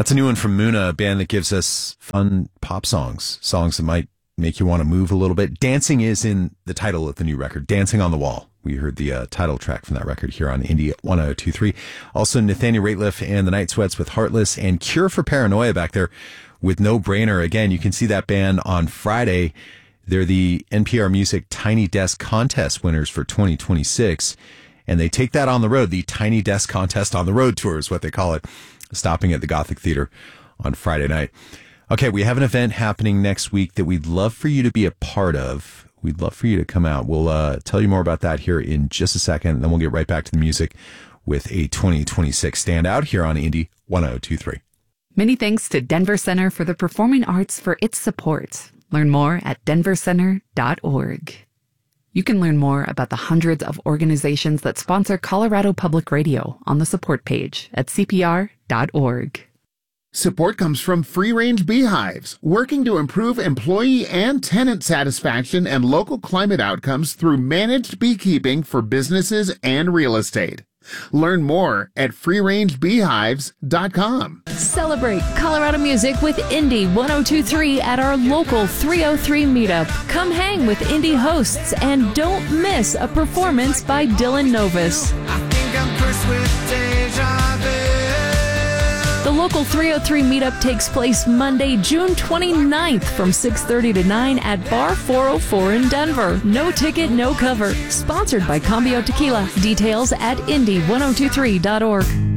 That's a new one from Muna, a band that gives us fun pop songs that might make you want to move a little bit. Dancing is in the title of the new record, Dancing on the Wall. We heard the title track from that record here on Indie 102.3. Also, Nathaniel Rateliff and the Night Sweats with Heartless, and Cure for Paranoia back there with No Brainer. Again, you can see that band on Friday. They're the NPR Music Tiny Desk Contest winners for 2026, and they take that on the road. The Tiny Desk Contest on the Road Tour is what they call it, stopping at the Gothic Theater on Friday night. Okay, we have an event happening next week that we'd love for you to be a part of. We'd love for you to come out. We'll tell you more about that here in just a second, and then we'll get right back to the music with a 2026 standout here on Indie 102.3. Many thanks to Denver Center for the Performing Arts for its support. Learn more at denvercenter.org. You can learn more about the hundreds of organizations that sponsor Colorado Public Radio on the support page at cpr.org. Support comes from Free Range Beehives, working to improve employee and tenant satisfaction and local climate outcomes through managed beekeeping for businesses and real estate. Learn more at freerangebeehives.com. Celebrate Colorado music with Indie 102.3 at our local 303 meetup. Come hang with indie hosts and don't miss a performance by Dylan Novus. I think I'm cursed with deja vu. The local 303 meetup takes place Monday, June 29th from 6:30 to 9 at Bar 404 in Denver. No ticket, no cover. Sponsored by Cambio Tequila. Details at indie1023.org.